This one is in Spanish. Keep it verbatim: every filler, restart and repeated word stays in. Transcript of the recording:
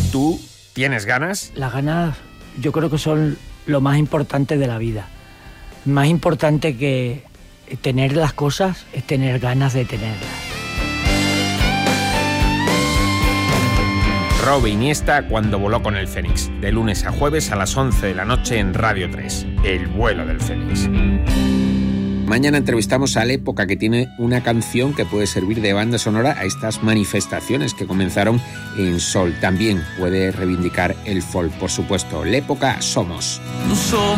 ¿Tú tienes ganas? Las ganas yo creo que son lo más importante de la vida. Más importante que tener las cosas es tener ganas de tenerlas. Robe Iniesta cuando voló con el Fénix. De lunes a jueves a las once de la noche en Radio tres. El vuelo del Fénix. Mañana entrevistamos a L'Época, que tiene una canción que puede servir de banda sonora a estas manifestaciones que comenzaron en Sol. También puede reivindicar el folk, por supuesto. L'Época, Somos. Somos